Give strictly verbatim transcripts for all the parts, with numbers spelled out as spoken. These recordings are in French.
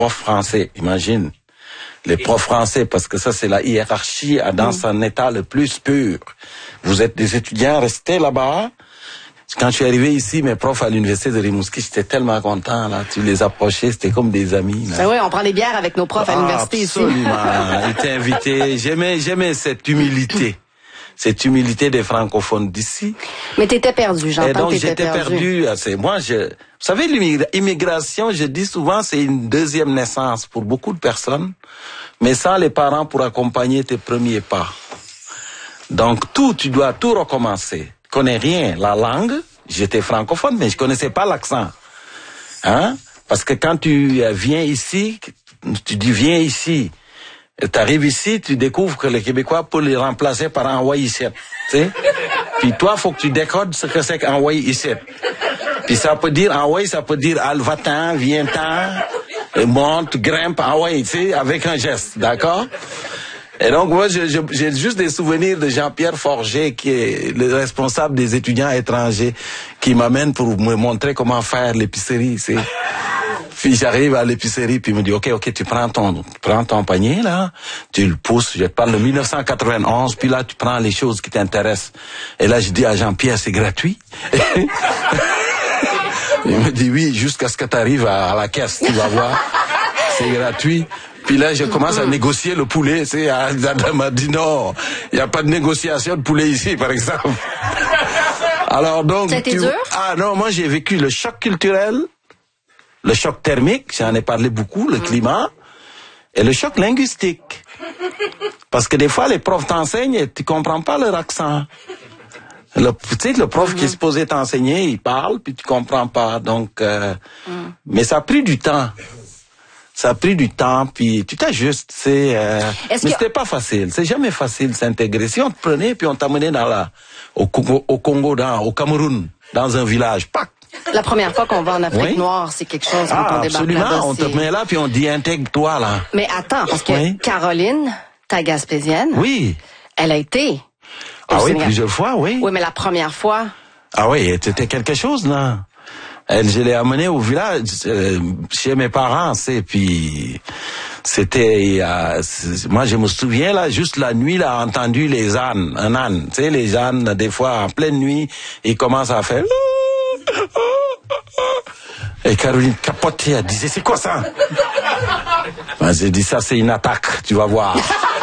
profs français, imagine. Les profs français, parce que ça c'est la hiérarchie dans mmh. son état le plus pur. Vous êtes des étudiants, restez là-bas. Quand je suis arrivé ici, mes profs à l'université de Rimouski, j'étais tellement content, là. Tu les approchais, c'était comme des amis, là. Ben oui, on prend des bières avec nos profs à l'université ici. Absolument. Ils étaient invités. J'aimais, j'aimais cette humilité. Cette humilité des francophones d'ici. Mais t'étais perdu, j'entends que t'étais perdu. Donc j'étais perdu. C'est, moi, je, vous savez, l'immigration, je dis souvent, c'est une deuxième naissance pour beaucoup de personnes, mais sans les parents pour accompagner tes premiers pas. Donc tout, tu dois tout recommencer. Je connais rien, la langue, j'étais francophone, mais je connaissais pas l'accent. Hein? Parce que quand tu viens ici, tu dis viens ici, tu arrives ici, tu découvres que les Québécois peuvent les remplacer par un Hawaii ici. Tu sais? Puis toi, faut que tu décodes ce que c'est qu'un Hawaii ici. Puis ça peut dire, en Hawaii, ça peut dire va-t'en, viens-t'en, monte, grimpe, Hawaii, tu sais, avec un geste, d'accord? Et donc, moi, je, je, j'ai juste des souvenirs de Jean-Pierre Forger, qui est le responsable des étudiants étrangers, qui m'amène pour me montrer comment faire l'épicerie, c'est. Puis j'arrive à l'épicerie, puis il me dit, ok, ok, tu prends ton, tu prends ton panier, là, tu le pousses, je te parle de mille neuf cent quatre-vingt-onze, puis là, tu prends les choses qui t'intéressent. Et là, je dis à Jean-Pierre, c'est gratuit. Il me dit, oui, jusqu'à ce que tu arrives à, à la caisse, tu vas voir, c'est gratuit. Puis là, je commence à négocier le poulet. Tu sais, Adam m'a dit non, il n'y a pas de négociation de poulet ici, par exemple. Alors donc, ça a été tu... dur? Ah non, moi j'ai vécu le choc culturel, le choc thermique, j'en ai parlé beaucoup, le climat, et le choc linguistique. Parce que des fois, les profs t'enseignent et tu comprends pas leur accent. Le, tu sais, le prof mm-hmm. qui est supposé t'enseigner, il parle, puis tu comprends pas. Donc, euh, mm. mais ça a pris du temps. Ça a pris du temps, puis tu t'ajustes, c'est. Euh, mais que... c'était pas facile. C'est jamais facile de s'intégrer. Si on te prenait puis on t'amenait dans la, au Congo, au Congo, dans, au Cameroun, dans un village, pac. La première fois qu'on va en Afrique oui. noire, c'est quelque chose ah, quand on débarque absolument. là-bas. On te met là puis on dit intègre-toi là. Mais attends, parce que oui. Caroline, ta Gaspésienne, oui, elle a été. Ah oui, Sénégal. Plusieurs fois, oui. Oui, mais la première fois. Ah oui, c'était quelque chose là. Elle, je l'ai amenée au village, euh, chez mes parents, c'est puis c'était, euh, moi je me souviens là, juste la nuit là, entendu les ânes, un âne, tu sais les ânes des fois en pleine nuit, ils commencent à faire. Et Caroline capotait, elle disait c'est quoi ça? Ben, j'ai dit ça c'est une attaque, tu vas voir.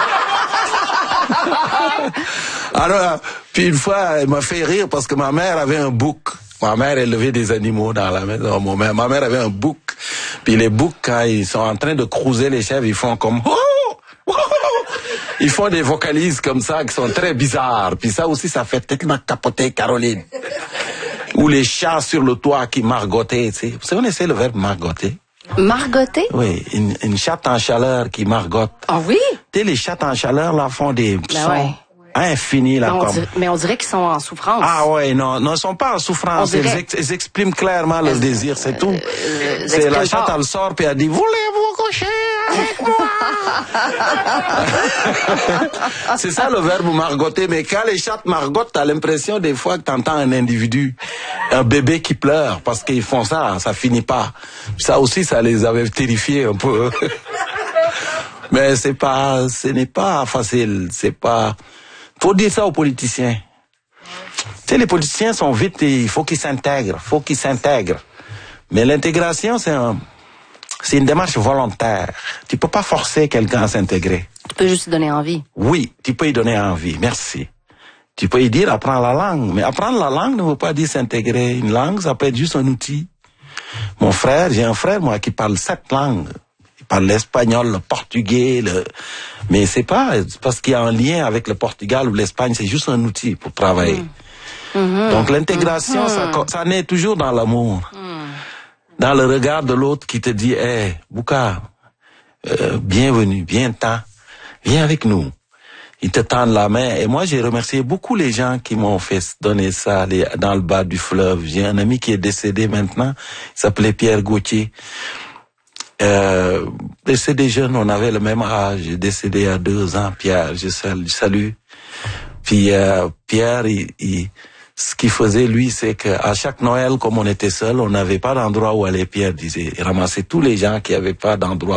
Alors, puis une fois, elle m'a fait rire parce que ma mère avait un bouc. Ma mère élevait des animaux dans la maison. Ma mère avait un bouc. Puis les boucs, quand ils sont en train de crouser les chèvres, ils font comme... Ils font des vocalises comme ça qui sont très bizarres. Puis ça aussi, ça fait tellement capoter Caroline. Ou les chats sur le toit qui margottaient, tu sais. Vous connaissez le verbe margotter? Margotter? Oui, une, une chatte en chaleur qui margotte. Ah oui? Tu sais, les chattes en chaleur, là, font des ben sons... Ouais. Infini là, mais on, comme... dirait, mais on dirait qu'ils sont en souffrance. Ah ouais, non, non, ils sont pas en souffrance. Ils, ex, ils expriment clairement leur désir, c'est tout. Euh, c'est la chatte, elle sort puis elle dit, voulez-vous coucher avec moi? C'est ça le verbe margotter. Mais quand les chattes margottent, t'as l'impression des fois que t'entends un individu, un bébé qui pleure parce qu'ils font ça, ça finit pas. Ça aussi, ça les avait terrifiés un peu. Mais c'est pas, ce n'est pas facile, c'est pas. Faut dire ça aux politiciens. Tu sais, les politiciens sont vite, il faut qu'ils s'intègrent, faut qu'ils s'intègrent. Mais l'intégration, c'est un, c'est une démarche volontaire. Tu peux pas forcer quelqu'un à s'intégrer. Tu peux juste lui donner envie. Oui, tu peux lui donner envie, merci. Tu peux lui dire apprends la langue, mais apprendre la langue ne veut pas dire s'intégrer. Une langue, ça peut être juste un outil. Mon frère, j'ai un frère, moi, qui parle sept langues. Par l'espagnol, le portugais, le... mais c'est pas parce qu'il y a un lien avec le Portugal ou l'Espagne, c'est juste un outil pour travailler. Mmh. Mmh. Donc l'intégration, mmh. ça, ça naît toujours dans l'amour, mmh. dans le regard de l'autre qui te dit, hé, hey, Bouka, euh, bienvenue, viens-t'en, viens avec nous. Ils te tendent la main. Et moi, j'ai remercié beaucoup les gens qui m'ont fait donner ça les, dans le bas du fleuve. J'ai un ami qui est décédé maintenant, il s'appelait Pierre Gauthier. Euh, décédé jeune, on avait le même âge, décédé à deux ans, Pierre, je salue. Puis euh, Pierre, il, il, ce qu'il faisait, lui, c'est qu'à chaque Noël, comme on était seul, on n'avait pas d'endroit où aller. Pierre disait, il ramassait tous les gens qui n'avaient pas d'endroit